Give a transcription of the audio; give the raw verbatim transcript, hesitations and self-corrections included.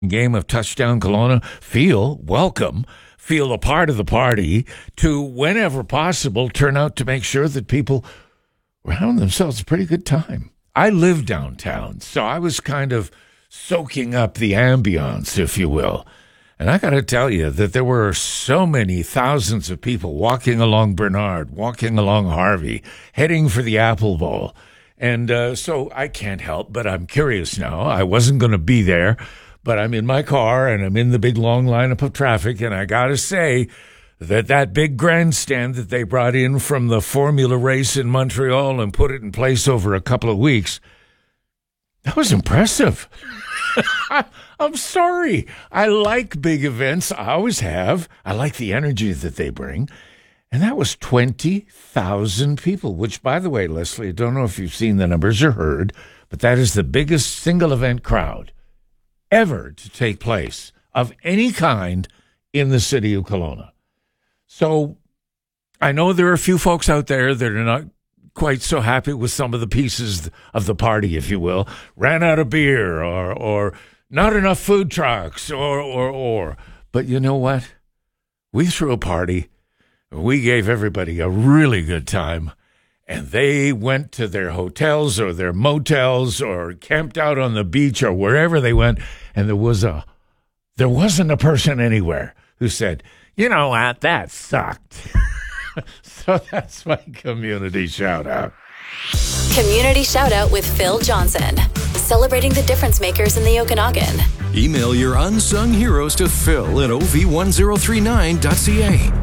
game of Touchdown Kelowna, feel welcome, feel a part of the party, to whenever possible turn out to make sure that people were having themselves a pretty good time. I live downtown, so I was kind of soaking up the ambiance, if you will. And I got to tell you that there were so many thousands of people walking along Bernard, walking along Harvey, heading for the Apple Bowl. And uh, so I can't help, but I'm curious now. I wasn't going to be there, but I'm in my car and I'm in the big long lineup of traffic. And I got to say that that big grandstand that they brought in from the Formula race in Montreal and put it in place over a couple of weeks, that was impressive. I'm sorry. I like big events. I always have. I like the energy that they bring. And that was twenty thousand people, which, by the way, Leslie, I don't know if you've seen the numbers or heard, but that is the biggest single event crowd ever to take place of any kind in the city of Kelowna. So I know there are a few folks out there that are not quite so happy with some of the pieces of the party, if you will. Ran out of beer or or not enough food trucks or or or. But you know what? We threw a party. We gave everybody a really good time. And they went to their hotels or their motels or camped out on the beach or wherever they went. And there was a there wasn't a person anywhere who said, you know what, that sucked. So that's my community shout out. Community shout out with Phil Johnson, celebrating the difference makers in the Okanagan. Email your unsung heroes to Phil at O V one zero three nine dot C A.